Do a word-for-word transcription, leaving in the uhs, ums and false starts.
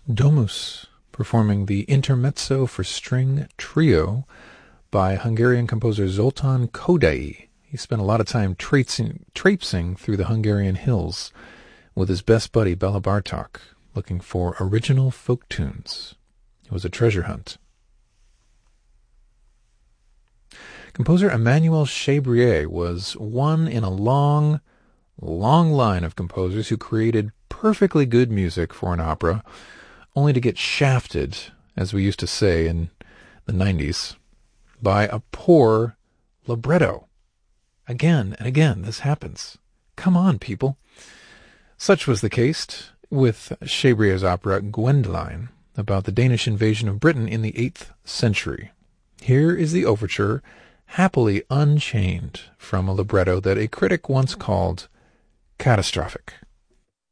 Domus, performing the Intermezzo for String Trio by Hungarian composer Zoltán Kodály. He spent a lot of time traipsing, traipsing through the Hungarian hills with his best buddy Bela Bartok, looking for original folk tunes. It was a treasure hunt. Composer Emmanuel Chabrier was one in a long, long line of composers who created perfectly good music for an opera, only to get shafted, as we used to say in the nineties, by a poor libretto. Again and again, this happens. Come on, people. Such was the case with Chabrier's opera Gwendoline, about the Danish invasion of Britain in the eighth century. Here is the overture, happily unchained from a libretto that a critic once called catastrophic.